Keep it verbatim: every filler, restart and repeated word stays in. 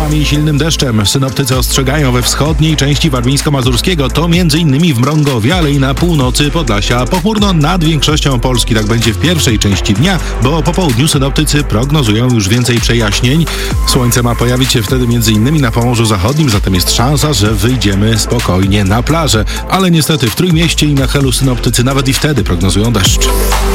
i silnym deszczem. Synoptycy ostrzegają we wschodniej części warmińsko-mazurskiego, to między innymi w Mrągowie, ale i na północy Podlasia. Pochmurno nad większością Polski, tak będzie w pierwszej części dnia, bo po południu synoptycy prognozują już więcej przejaśnień. Słońce ma pojawić się wtedy między innymi na Pomorzu Zachodnim, zatem jest szansa, że wyjdziemy spokojnie na plażę. Ale niestety w Trójmieście i na Helu synoptycy nawet i wtedy prognozują deszcz.